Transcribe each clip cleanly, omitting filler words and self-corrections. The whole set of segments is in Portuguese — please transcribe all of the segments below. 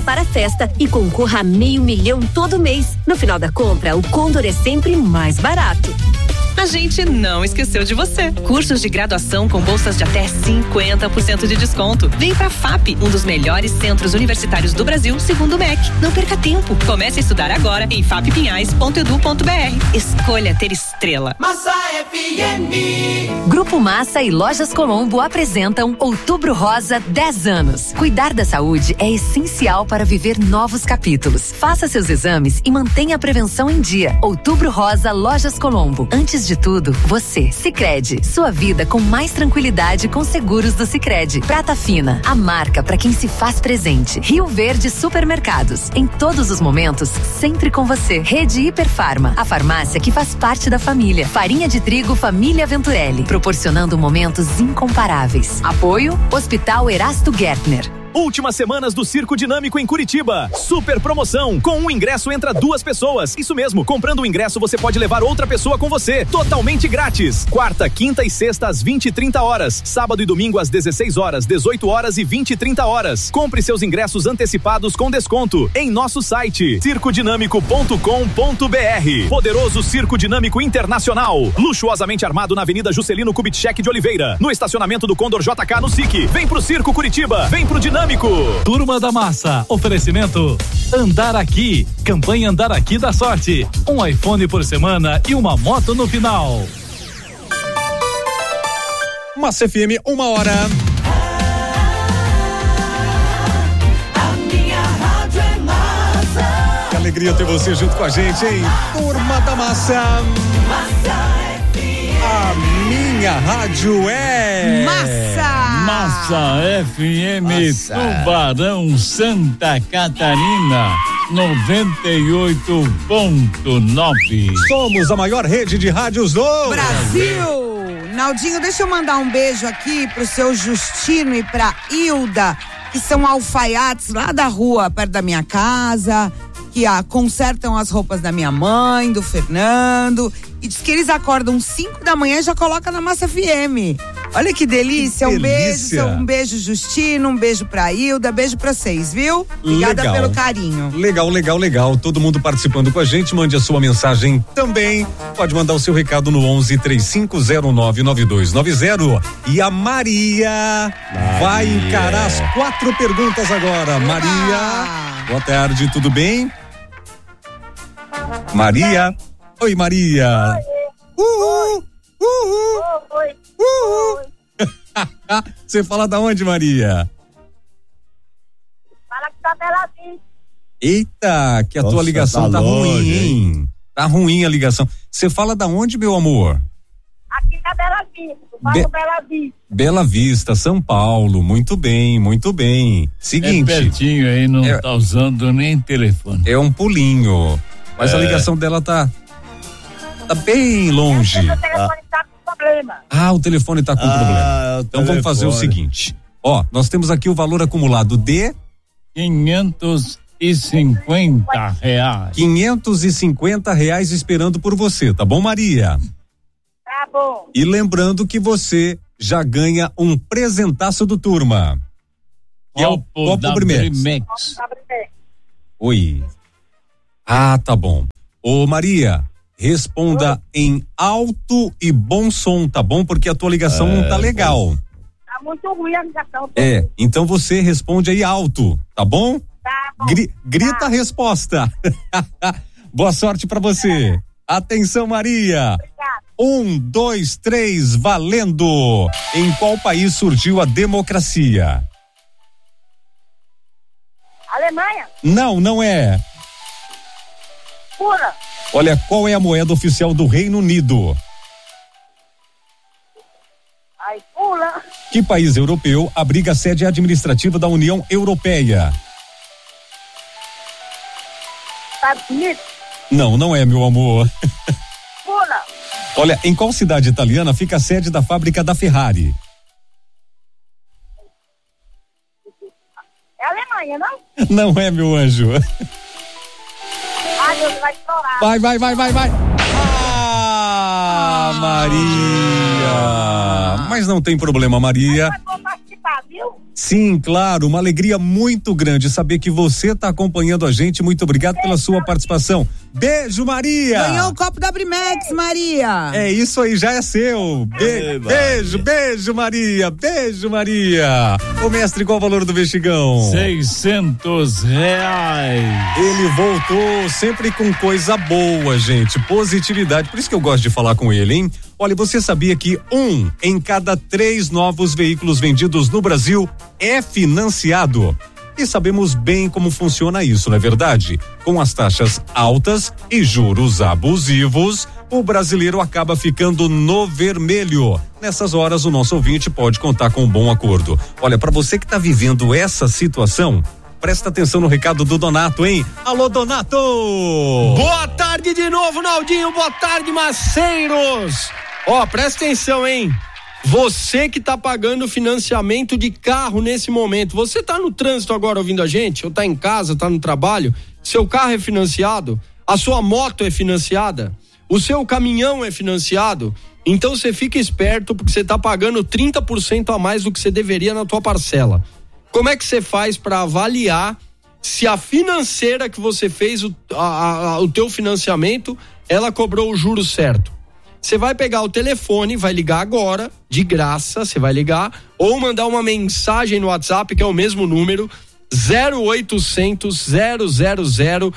para a festa e concorra a R$500 mil todo mês. No final da compra, o Condor é sempre mais barato. A gente não esqueceu de você. Cursos de graduação com bolsas de até 50% de desconto. Vem pra FAP, um dos melhores centros universitários do Brasil, segundo o MEC. Não perca tempo. Comece a estudar agora em fappinhais.edu.br. Escolha ter estrela. Massa FM. Grupo Massa e Lojas Colombo apresentam Outubro Rosa 10 anos. Cuidar da saúde é essencial para viver novos capítulos. Faça seus exames e mantenha a prevenção em dia. Outubro Rosa Lojas Colombo. Antes de tudo, você. Sicredi, sua vida com mais tranquilidade com seguros do Sicredi. Prata Fina, a marca para quem se faz presente. Rio Verde Supermercados, em todos os momentos, sempre com você. Rede Hiperfarma, a farmácia que faz parte da família. Farinha de trigo Família Venturelli, proporcionando momentos incomparáveis. Apoio Hospital Erasto Gärtner. Últimas semanas do Circo Dinâmico em Curitiba. Super promoção. Com um ingresso entra 2 pessoas. Isso mesmo, comprando um ingresso você pode levar outra pessoa com você. Totalmente grátis. Quarta, quinta e sexta às 20 e 30 horas. Sábado e domingo às 16 horas, 18 horas e 20 e 30 horas. Compre seus ingressos antecipados com desconto em nosso site circodinâmico.com.br. Poderoso Circo Dinâmico Internacional. Luxuosamente armado na Avenida Juscelino Kubitschek de Oliveira. No estacionamento do Condor JK no SIC. Vem pro Circo Curitiba. Vem pro Dinâmico. Turma da Massa, oferecimento Andar Aqui, campanha Andar Aqui da Sorte, um iPhone por semana e uma moto no final. Massa FM, 1h. A minha rádio é Massa. Que alegria ter você junto com a gente, hein? Turma da Massa. Massa FM. A minha rádio é Massa. Massa FM, Massa. Tubarão, Santa Catarina, 98.9. Somos a maior rede de rádios do Brasil. Naldinho, deixa eu mandar um beijo aqui pro seu Justino e pra Hilda, que são alfaiates lá da rua, perto da minha casa, que consertam as roupas da minha mãe, do Fernando, e diz que eles acordam 5 da manhã e já colocam na Massa FM. Olha que delícia, Que um delícia. beijo, Justino, um beijo pra Hilda, beijo pra vocês, viu? Obrigada Legal. pelo carinho. Legal. Todo mundo participando com a gente. Mande a sua mensagem também. Pode mandar o seu recado no 11-3509-9290. E a Maria vai encarar as 4 perguntas agora. Maria, boa tarde, tudo bem? Maria. Oi, Maria. Uhul. Oi. Você fala da onde, Maria? Fala que tá Bela Vista. Eita, que a tua Nossa, ligação tá longe, ruim, hein? Tá ruim a ligação. Você fala da onde, meu amor? Aqui na Bela Vista. Bela Vista. Bela Vista, São Paulo. Muito bem, muito bem. Seguinte. É pertinho aí, não tá usando nem telefone. É um pulinho. Mas a ligação dela tá bem longe. O telefone tá com problema. Ah, o telefone tá com problema. Então vamos fazer o seguinte. Ó, nós temos aqui o valor acumulado de R$550. R$550 esperando por você, tá bom, Maria? Tá bom. E lembrando que você já ganha um presentaço do Turma. Que é o Copo Brimex. Oi. Ah, tá bom. Ô, Maria, responda em alto e bom som, tá bom? Porque a tua ligação não tá legal. Tá muito ruim a ligação. Então você responde aí alto, tá bom? Tá bom. Grita a resposta. Boa sorte pra você. Atenção, Maria. Obrigada. 1, 2, 3, valendo. Em qual país surgiu a democracia? Alemanha. Não é. Pula. Olha, qual é a moeda oficial do Reino Unido? Aí, pula. Que país europeu abriga a sede administrativa da União Europeia? Estados Unidos. Não é, meu amor. Pula. Olha, em qual cidade italiana fica a sede da fábrica da Ferrari? É Alemanha, não? Não é, meu anjo. Ai, Deus, vai estourar. Vai. Maria. Mas não tem problema, Maria. Mas vou participar, viu? Sim, claro, uma alegria muito grande saber que você está acompanhando a gente. Muito obrigado pela sua participação. Beijo, Maria! Ganhou o copo da Brimex, Maria! É isso aí, já é seu. Beijo, Maria! Beijo, Maria! Ô mestre, qual o valor do Mexigão? R$600. Ele voltou sempre com coisa boa, gente, positividade, por isso que eu gosto de falar com ele, hein? Olha, você sabia que 1 em cada 3 novos veículos vendidos no Brasil é financiado? E sabemos bem como funciona isso, não é verdade? Com as taxas altas e juros abusivos, o brasileiro acaba ficando no vermelho. Nessas horas, o nosso ouvinte pode contar com um bom acordo. Olha, para você que está vivendo essa situação, presta atenção no recado do Donato, hein? Alô, Donato! Boa tarde de novo, Naldinho. Boa tarde, maceiros. Ó, presta atenção, hein? Você que tá pagando financiamento de carro nesse momento, você tá no trânsito agora ouvindo a gente, ou tá em casa, tá no trabalho, seu carro é financiado, a sua moto é financiada, o seu caminhão é financiado, então você fica esperto porque você tá pagando 30% a mais do que você deveria na tua parcela. Como é que você faz para avaliar se a financeira que você fez o teu financiamento, ela cobrou o juro certo? Você vai pegar o telefone, vai ligar agora, de graça, você vai ligar, ou mandar uma mensagem no WhatsApp, que é o mesmo número, 0800 000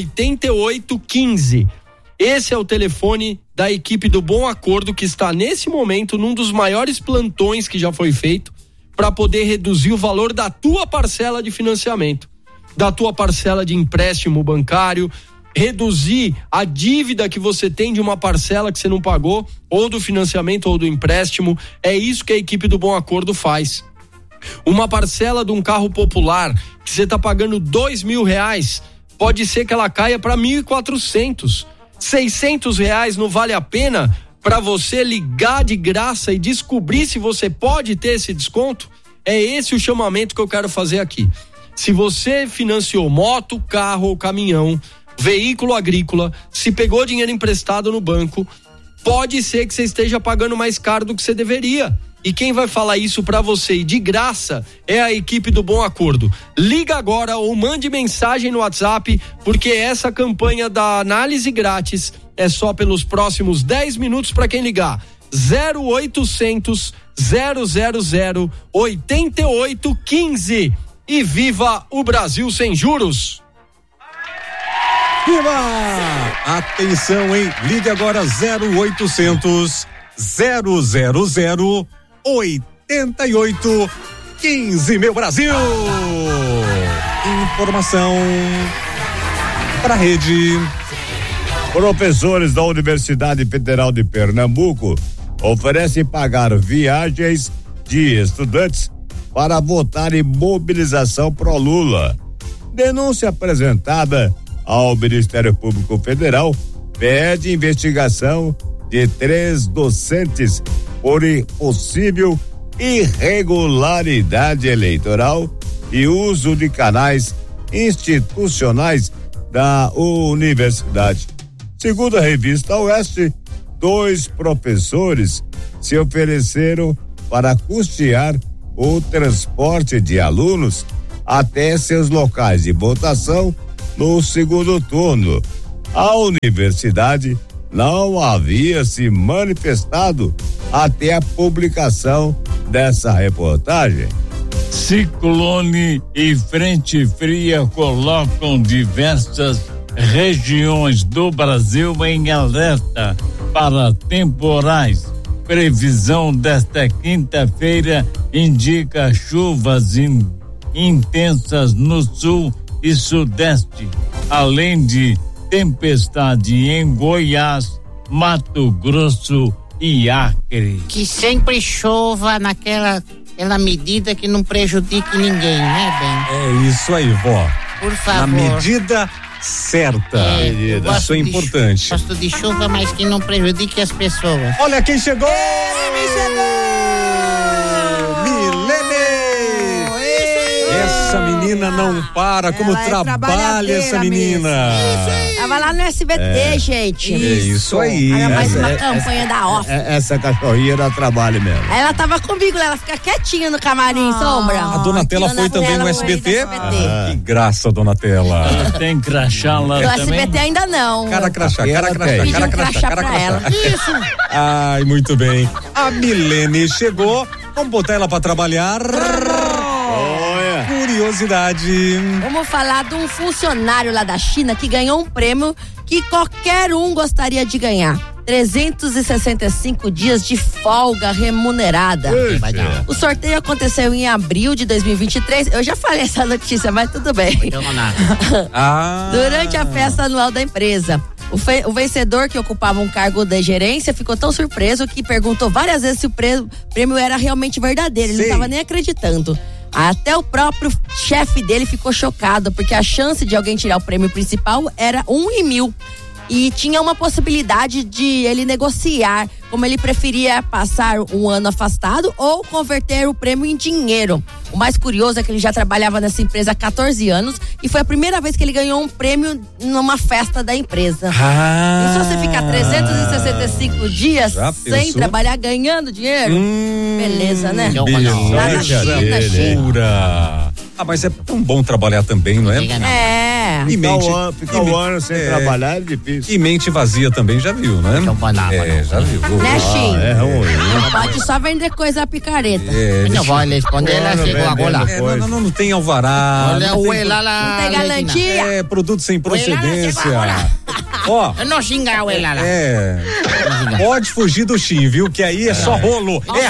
8815. Esse é o telefone da equipe do Bom Acordo, que está nesse momento num dos maiores plantões que já foi feito, para poder reduzir o valor da tua parcela de financiamento, da tua parcela de empréstimo bancário, reduzir a dívida que você tem de uma parcela que você não pagou, ou do financiamento ou do empréstimo. É isso que a equipe do Bom Acordo faz. Uma parcela de um carro popular que você está pagando R$2.000, pode ser que ela caia para 1.400. R$600 não vale a pena para você ligar de graça e descobrir se você pode ter esse desconto? É esse o chamamento que eu quero fazer aqui. Se você financiou moto, carro ou caminhão, veículo agrícola, se pegou dinheiro emprestado no banco, pode ser que você esteja pagando mais caro do que você deveria. E quem vai falar isso pra você e de graça é a equipe do Bom Acordo. Liga agora ou mande mensagem no WhatsApp, porque essa campanha da análise grátis é só pelos próximos 10 minutos para quem ligar. 0800 000 8815. E viva o Brasil sem juros! Viva! Atenção, hein? Ligue agora 0800 000 8815, meu Brasil! Informação para a rede. Professores da Universidade Federal de Pernambuco oferecem pagar viagens de estudantes para votar em mobilização pró-Lula. Denúncia apresentada ao Ministério Público Federal pede investigação de 3 docentes por possível irregularidade eleitoral e uso de canais institucionais da universidade. Segundo a revista Oeste, 2 professores se ofereceram para custear o transporte de alunos até seus locais de votação no segundo turno. A universidade não havia se manifestado até a publicação dessa reportagem. Ciclone e frente fria colocam diversas regiões do Brasil em alerta para temporais. Previsão desta quinta-feira indica chuvas intensas no sul e sudeste, além de tempestade em Goiás, Mato Grosso e Acre. Que sempre chova naquela medida que não prejudique ninguém, né, bem? É isso aí, vó. Por favor. Na medida certa. Isso é importante. Gosto de chuva, mas que não prejudique as pessoas. Olha quem chegou! Milene! Essa menina não para, como Ela é trabalha trabalhadeira essa menina. Tava lá no SBT, gente. Isso aí. Era mais uma campanha da off. Essa cachorrinha dá trabalho mesmo. Aí ela tava comigo, ela fica quietinha no camarim, Sombra. A Donatella foi também no SBT? Que graça, Donatella. Tem crachá lá No também? SBT ainda não. Cara crachá, cara crachá, Pedi cara um crachá, crachá cara pra ela. crachá. Isso. Ai, muito bem. A Milene chegou. Vamos botar ela pra trabalhar. Curiosidade. Vamos falar de um funcionário lá da China que ganhou um prêmio que qualquer um gostaria de ganhar. 365 dias de folga remunerada. O sorteio aconteceu em abril de 2023. Eu já falei essa notícia, mas tudo bem. Durante a festa anual da empresa. O vencedor, que ocupava um cargo de gerência, ficou tão surpreso que perguntou várias vezes se o prêmio era realmente verdadeiro. Ele não estava nem acreditando. Até o próprio chefe dele ficou chocado, porque a chance de alguém tirar o prêmio principal era 1 em 1000. E tinha uma possibilidade de ele negociar, como ele preferia passar um ano afastado ou converter o prêmio em dinheiro. O mais curioso é que ele já trabalhava nessa empresa há 14 anos e foi a primeira vez que ele ganhou um prêmio numa festa da empresa. E se você ficar 365 dias sem trabalhar, ganhando dinheiro, beleza, né? Lá na China. Mas é tão bom trabalhar também, não é? É. E mente, ficar um ano sem trabalhar é difícil. E mente vazia também, já viu, né? Já viu. Né, Xim? É ruim. Não pode só vender coisa picareta. Não vai responder, ela chegou agora. Não tem alvará. Não tem garantia. Produto sem procedência. Ó. Não xinga a uela lá. Pode fugir do Xim, viu? Que aí é só rolo. É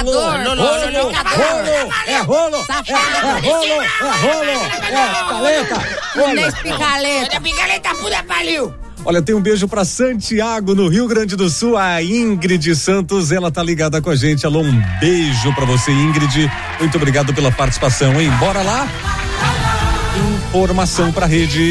rolo. Talenta. Picaleta, puta pariu. Olha, tem um beijo pra Santiago, no Rio Grande do Sul. A Ingrid Santos, ela tá ligada com a gente. Alô, um beijo pra você, Ingrid. Muito obrigado pela participação, hein? Bora lá? Informação pra rede.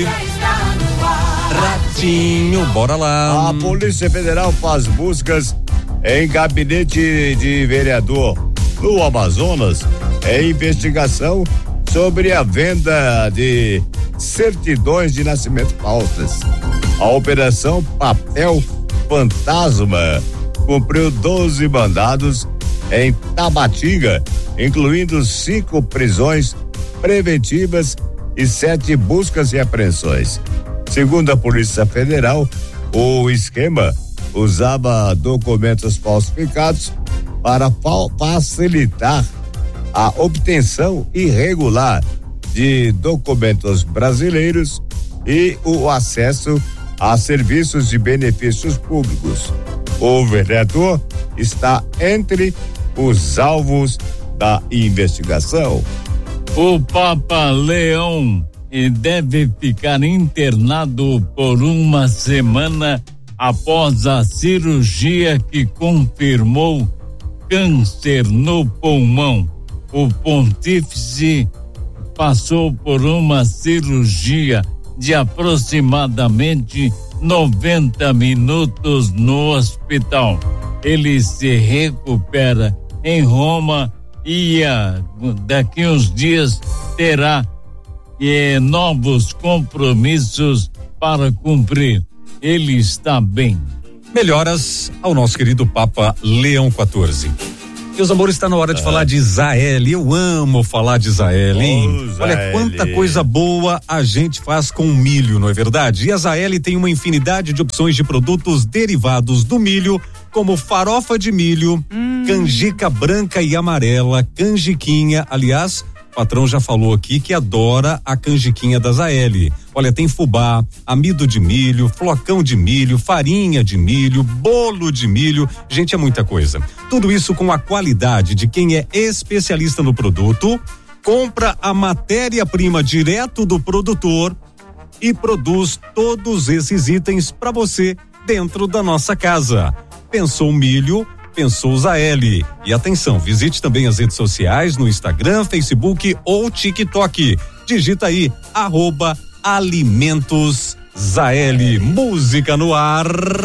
Ratinho, bora lá. A Polícia Federal faz buscas em gabinete de vereador no Amazonas em investigação sobre a venda de certidões de nascimento falsas. A operação Papel Fantasma cumpriu 12 mandados em Tabatinga, incluindo 5 prisões preventivas e 7 buscas e apreensões. Segundo a Polícia Federal, o esquema usava documentos falsificados para facilitar a obtenção irregular de documentos brasileiros e o acesso a serviços de benefícios públicos. O vereador está entre os alvos da investigação. O Papa Leão deve ficar internado por uma semana após a cirurgia que confirmou câncer no pulmão. O pontífice passou por uma cirurgia de aproximadamente 90 minutos no hospital. Ele se recupera em Roma e daqui uns dias terá novos compromissos para cumprir. Ele está bem. Melhoras ao nosso querido Papa Leão XIV. Meus amores, está na hora de falar de Israel. Eu amo falar de Israel, hein? Olha quanta coisa boa a gente faz com milho, não é verdade? E a Israel tem uma infinidade de opções de produtos derivados do milho, como farofa de milho, canjica branca e amarela, canjiquinha, aliás, o patrão já falou aqui que adora a canjiquinha da Zaeli. Olha, tem fubá, amido de milho, flocão de milho, farinha de milho, bolo de milho. Gente, é muita coisa. Tudo isso com a qualidade de quem é especialista no produto, compra a matéria-prima direto do produtor e produz todos esses itens para você dentro da nossa casa. Pensou milho? Pensou Zaeli. E atenção, visite também as redes sociais no Instagram, Facebook ou TikTok. Digita aí, @Alimentos Zaeli. Música no ar.